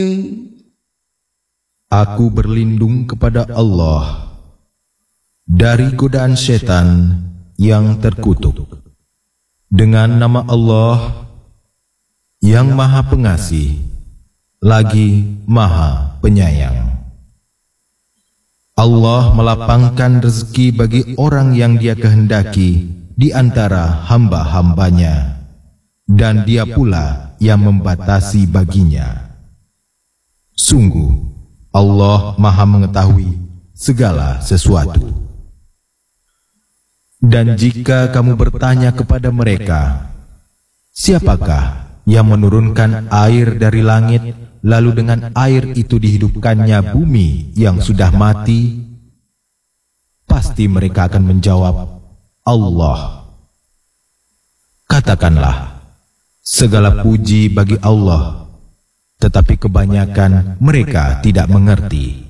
Aku berlindung kepada Allah dari godaan setan yang terkutuk. Dengan nama Allah yang Maha Pengasih lagi Maha Penyayang. Allah melapangkan rezeki bagi orang yang Dia kehendaki di antara hamba-hambanya, dan Dia pula yang membatasi baginya. Sungguh Allah Maha mengetahui segala sesuatu. Dan jika kamu bertanya kepada mereka, siapakah yang menurunkan air dari langit, lalu dengan air itu dihidupkannya bumi yang sudah mati? Pasti mereka akan menjawab, Allah. Katakanlah, segala puji bagi Allah, tetapi kebanyakan mereka tidak mengerti.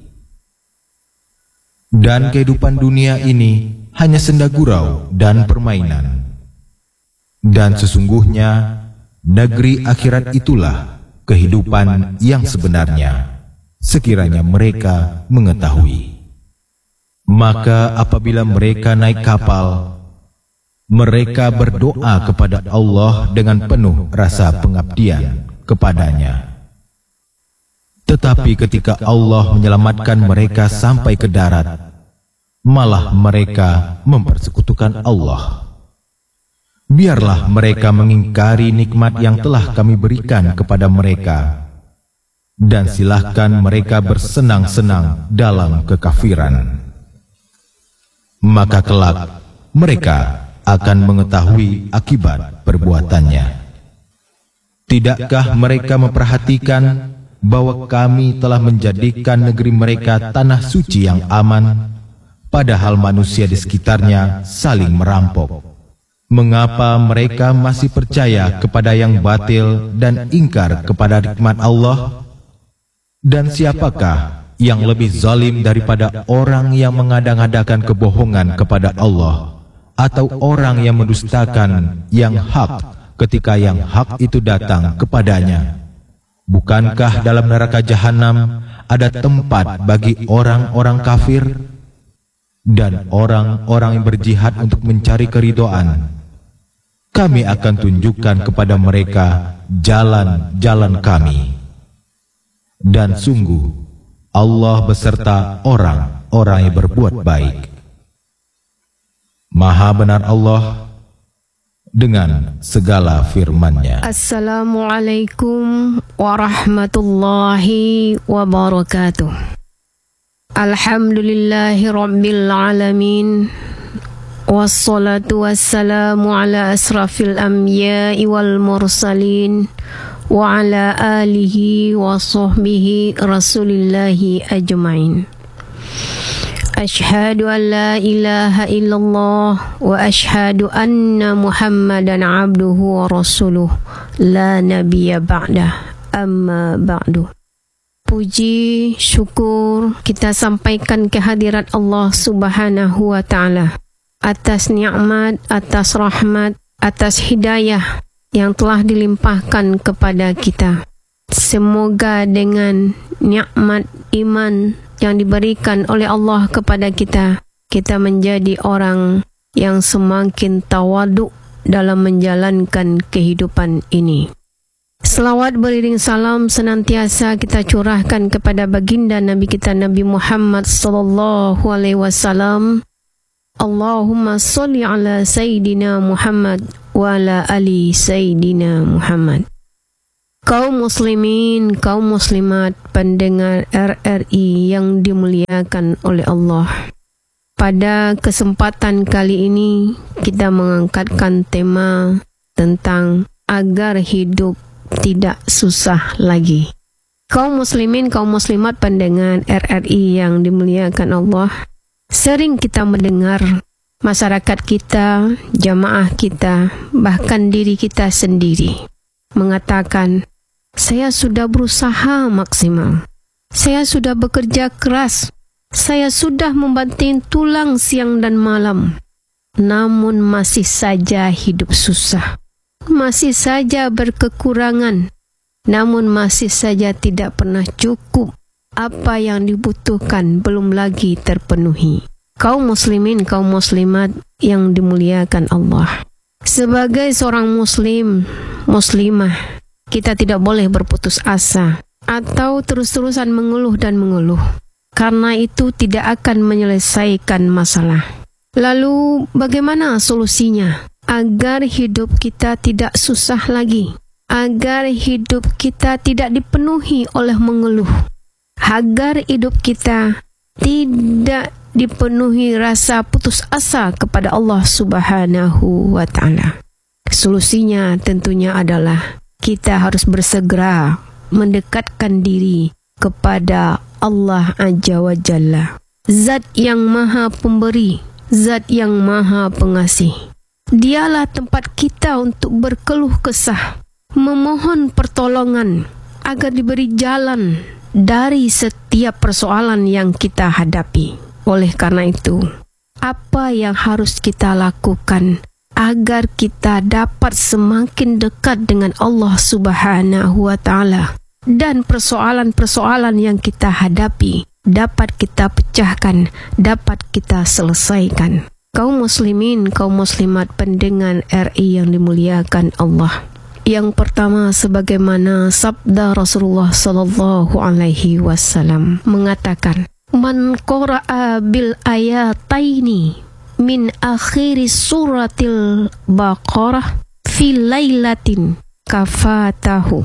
Dan kehidupan dunia ini hanya senda gurau dan permainan. Dan sesungguhnya negeri akhirat itulah kehidupan yang sebenarnya, sekiranya mereka mengetahui. Maka apabila mereka naik kapal, mereka berdoa kepada Allah dengan penuh rasa pengabdian kepadanya. Tetapi ketika Allah menyelamatkan mereka sampai ke darat, malah mereka mempersekutukan Allah. Biarlah mereka mengingkari nikmat yang telah kami berikan kepada mereka, dan silahkan mereka bersenang-senang dalam kekafiran. Maka kelak mereka akan mengetahui akibat perbuatannya. Tidakkah mereka memperhatikan bahwa kami telah menjadikan negeri mereka tanah suci yang aman, padahal manusia di sekitarnya saling merampok? Mengapa mereka masih percaya kepada yang batil dan ingkar kepada nikmat Allah? Dan siapakah yang lebih zalim daripada orang yang mengadang-adakan kebohongan kepada Allah, atau orang yang mendustakan yang hak ketika yang hak itu datang kepadanya? Bukankah dalam neraka jahanam ada tempat bagi orang-orang kafir dan orang-orang yang berjihad untuk mencari keridhaan? Kami akan tunjukkan kepada mereka jalan-jalan kami. Dan sungguh Allah beserta orang-orang yang berbuat baik. Maha benar Allah dengan segala firman-Nya. Assalamualaikum warahmatullahi wabarakatuh. Alhamdulillahi rabbil alamin, wassalatu wassalamu ala asrafil anbiya'i wal mursalin, wa ala alihi wa sahbihi rasulillahi ajma'in. Ashhadu an la ilaha illallah wa ashhadu anna Muhammadan abduhu wa rasuluh la nabiyya ba'dah, amma ba'du. Puji, syukur kita sampaikan kehadirat Allah Subhanahu wa ta'ala atas nikmat, atas rahmat, atas hidayah yang telah dilimpahkan kepada kita. Semoga dengan nikmat iman yang diberikan oleh Allah kepada kita, kita menjadi orang yang semakin tawaduk dalam menjalankan kehidupan ini. Selawat beriring salam senantiasa kita curahkan kepada baginda Nabi kita Nabi Muhammad sallallahu alaihi wasallam. Allahumma sholli ala Sayyidina Muhammad wa ala ali Sayyidina Muhammad. Kaum muslimin, kaum muslimat, pendengar RRI yang dimuliakan oleh Allah. Pada kesempatan kali ini kita mengangkatkan tema tentang agar hidup tidak susah lagi. Kaum muslimin, kaum muslimat, pendengar RRI yang dimuliakan Allah, sering kita mendengar masyarakat kita, jamaah kita, bahkan diri kita sendiri mengatakan, saya sudah berusaha maksimal, saya sudah bekerja keras, saya sudah membanting tulang siang dan malam, namun masih saja hidup susah, masih saja berkekurangan, namun masih saja tidak pernah cukup. Apa yang dibutuhkan belum lagi terpenuhi. Kaum muslimin, kaum muslimat yang dimuliakan Allah. Sebagai seorang muslim, muslimah, kita tidak boleh berputus asa atau terus-terusan mengeluh dan mengeluh. Karena itu tidak akan menyelesaikan masalah. Lalu bagaimana solusinya? Agar hidup kita tidak susah lagi. Agar hidup kita tidak dipenuhi oleh mengeluh. Agar hidup kita tidak dipenuhi rasa putus asa kepada Allah Subhanahu wa ta'ala. Solusinya tentunya adalah kita harus bersegera mendekatkan diri kepada Allah Azza wa Jalla. Zat yang maha pemberi, zat yang maha pengasih. Dialah tempat kita untuk berkeluh kesah, memohon pertolongan agar diberi jalan dari setiap persoalan yang kita hadapi. Oleh karena itu, apa yang harus kita lakukan agar kita dapat semakin dekat dengan Allah Subhanahu wa ta'ala dan persoalan-persoalan yang kita hadapi dapat kita pecahkan, dapat kita selesaikan. Kaum muslimin, kaum muslimat pendengar RI yang dimuliakan Allah. Yang pertama, sebagaimana sabda Rasulullah sallallahu alaihi wasallam mengatakan, "Man qara'a bil ayataini min akhir suratil Baqarah fi lailatin kafatahu."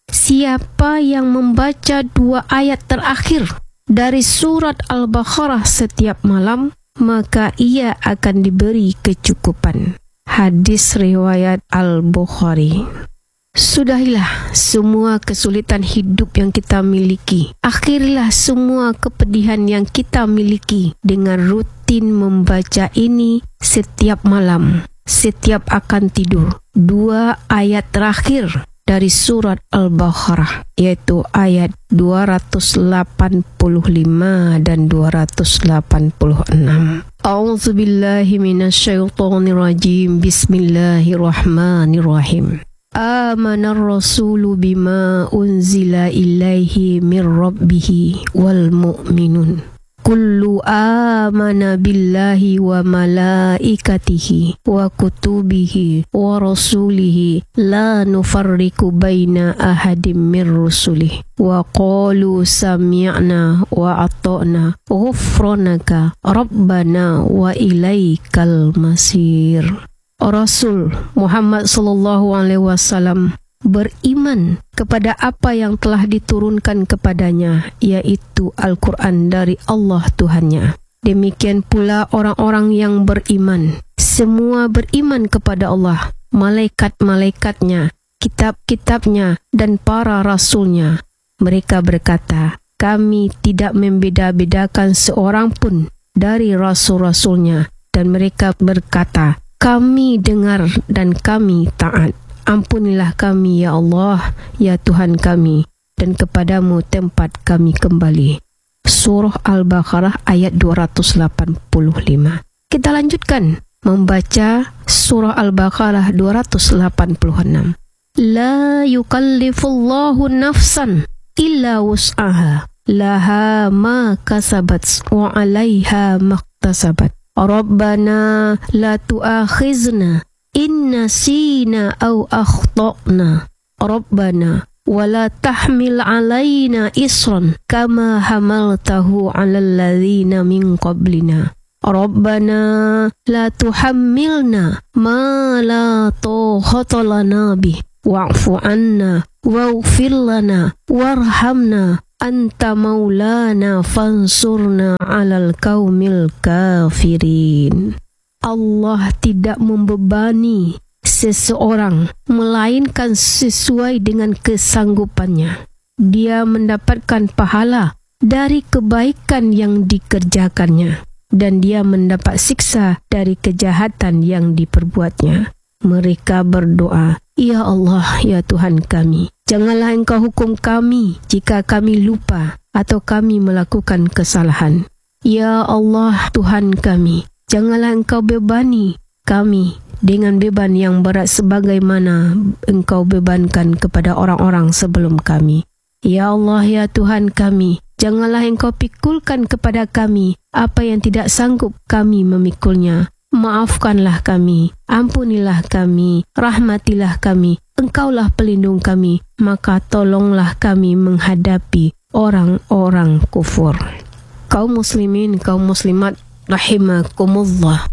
Siapa yang membaca 2 ayat terakhir dari surat Al-Baqarah setiap malam, maka ia akan diberi kecukupan. Hadis riwayat Al-Bukhari. Sudahilah semua kesulitan hidup yang kita miliki. Akhirilah semua kepedihan yang kita miliki dengan rutin membaca ini setiap malam, setiap akan tidur. 2 ayat terakhir dari surat Al-Baqarah, yaitu ayat 285 dan 286. A'udzubillahi minasyaitonirrajim. Bismillahirrahmanirrahim. Amanar rasulu bima unzila ilaihi mir rabbihi wal mu'minun. Kullu amana billahi wa malaikatihi wa kutubihi wa rasulihi la nufarriqu baina ahadim mir rusulih wa qalu sami'na wa ata'na ghufranaka rabbana wa ilaikal masir. Rasul Muhammad sallallahu alaihi wasallam beriman kepada apa yang telah diturunkan kepadanya, yaitu Al-Quran dari Allah Tuhannya. Demikian pula orang-orang yang beriman. Semua beriman kepada Allah, malaikat-malaikatnya, kitab-kitabnya, dan para rasulnya. Mereka berkata, kami tidak membeda-bedakan seorang pun dari rasul-rasulnya. Dan mereka berkata, kami dengar dan kami taat. Ampunilah kami ya Allah, ya Tuhan kami, dan kepadamu tempat kami kembali. Surah Al-Baqarah ayat 285. Kita lanjutkan membaca surah Al-Baqarah 286. La yukallifullahu nafsan illa wus'aha, laha ma kasabat wa 'alaiha maktasabat. Rabbana la tu'akhizna in nasina aw akhtana. Rabbana wala tahmil alaina isran kama hamaltahu 'alal ladzina min qablina. Rabbana la tuhammilna ma la taqata lana bih wa'fu 'anna waghfir lana warhamna anta maulana fansurna 'alal qaumil kafirin. Allah tidak membebani seseorang melainkan sesuai dengan kesanggupannya. Dia mendapatkan pahala dari kebaikan yang dikerjakannya, dan dia mendapat siksa dari kejahatan yang diperbuatnya. Mereka berdoa, ya Allah, ya Tuhan kami, janganlah Engkau hukum kami jika kami lupa atau kami melakukan kesalahan. Ya Allah, Tuhan kami, janganlah Engkau bebani kami dengan beban yang berat sebagaimana Engkau bebankan kepada orang-orang sebelum kami. Ya Allah, ya Tuhan kami, janganlah Engkau pikulkan kepada kami apa yang tidak sanggup kami memikulnya. Maafkanlah kami, ampunilah kami, rahmatilah kami. Engkaulah pelindung kami, maka tolonglah kami menghadapi orang-orang kufur. Kaum muslimin, kaum muslimat, rahimakumullah.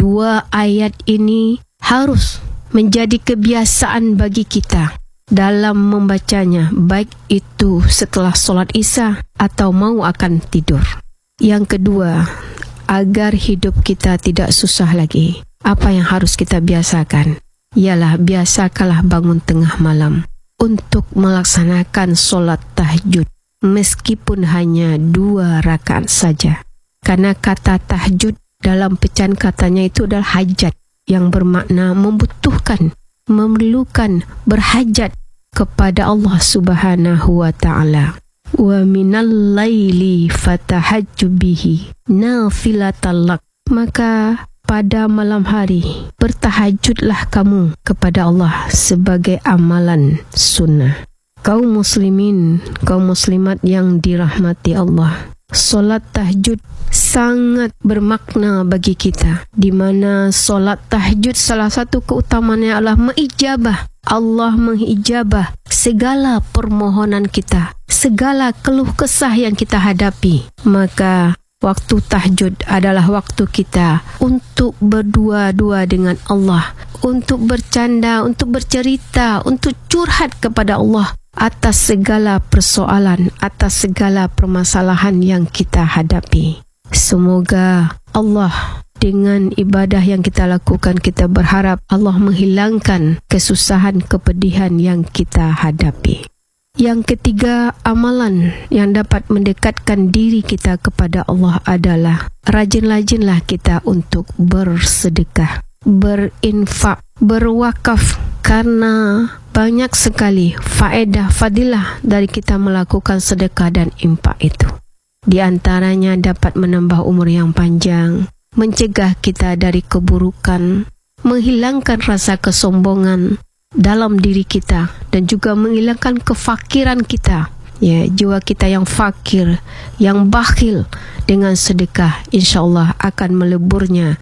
2 ayat ini harus menjadi kebiasaan bagi kita dalam membacanya, baik itu setelah solat Isya atau mau akan tidur. Yang kedua, agar hidup kita tidak susah lagi, apa yang harus kita biasakan? Ialah biasakanlah bangun tengah malam untuk melaksanakan solat tahajud, meskipun hanya 2 rakaat saja. Karena kata tahajud dalam pecahan katanya itu adalah hajat, yang bermakna membutuhkan, memerlukan, berhajat kepada Allah Subhanahu wa ta'ala. Wa minal laili fatahajjud bihi nafilatan lak. Maka pada malam hari bertahajudlah kamu kepada Allah sebagai amalan sunnah. Kaum muslimin, kaum muslimat yang dirahmati Allah, solat tahajud sangat bermakna bagi kita, di mana solat tahajud salah satu keutamaannya adalah mengijabah. Allah mengijabah segala permohonan kita, segala keluh kesah yang kita hadapi. Maka waktu tahajud adalah waktu kita untuk berdua-dua dengan Allah, untuk bercanda, untuk bercerita, untuk curhat kepada Allah atas segala persoalan, atas segala permasalahan yang kita hadapi. Semoga Allah, dengan ibadah yang kita lakukan, kita berharap Allah menghilangkan kesusahan, kepedihan yang kita hadapi. Yang ketiga, amalan yang dapat mendekatkan diri kita kepada Allah adalah rajin-rajinlah kita untuk bersedekah, berinfak, berwakaf, karena banyak sekali faedah, fadilah dari kita melakukan sedekah dan infak itu. Di antaranya dapat menambah umur yang panjang, mencegah kita dari keburukan, menghilangkan rasa kesombongan dalam diri kita, dan juga menghilangkan kefakiran kita. Ya, jiwa kita yang fakir, yang bakhil dengan sedekah, insya-Allah akan meleburnya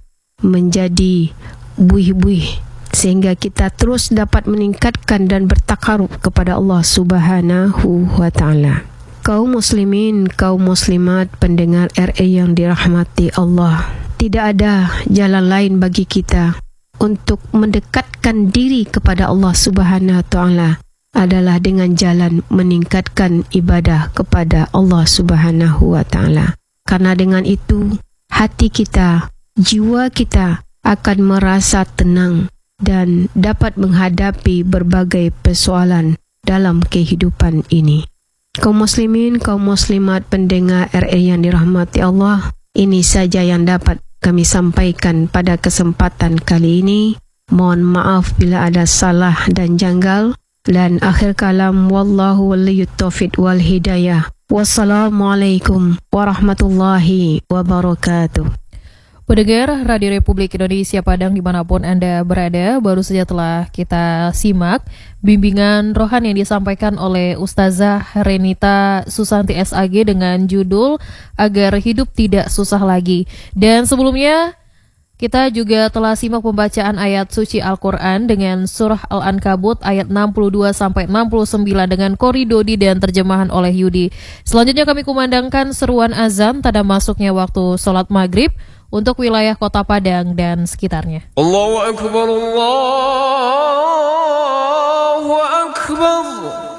menjadi buih-buih, sehingga kita terus dapat meningkatkan dan bertakarub kepada Allah Subhanahu wa ta'ala. Kaum muslimin, kaum muslimat, pendengar RA yang dirahmati Allah, tidak ada jalan lain bagi kita untuk mendekatkan diri kepada Allah Subhanahu wa ta'ala adalah dengan jalan meningkatkan ibadah kepada Allah Subhanahu wa ta'ala. Karena dengan itu hati kita, jiwa kita akan merasa tenang dan dapat menghadapi berbagai persoalan dalam kehidupan ini. Kaum muslimin, kaum muslimat, pendengar RA yang dirahmati Allah, ini saja yang dapat kami sampaikan pada kesempatan kali ini. Mohon maaf bila ada salah dan janggal. Dan akhir kalam, wallahu waliyut taufiq wal hidayah. Wassalamualaikum warahmatullahi wabarakatuh. Pendengar Radio Republik Indonesia Padang dimanapun Anda berada, baru saja telah kita simak bimbingan rohani yang disampaikan oleh Ustazah Renita Susanti SAG dengan judul Agar Hidup Tidak Susah Lagi. Dan sebelumnya kita juga telah simak pembacaan ayat suci Al-Quran dengan surah Al-Ankabut ayat 62-69 dengan koridodi dan terjemahan oleh Yudi. Selanjutnya kami kumandangkan seruan azan tanda masuknya waktu sholat maghrib untuk wilayah Kota Padang dan sekitarnya. Allahu Akbar, Allahu Akbar.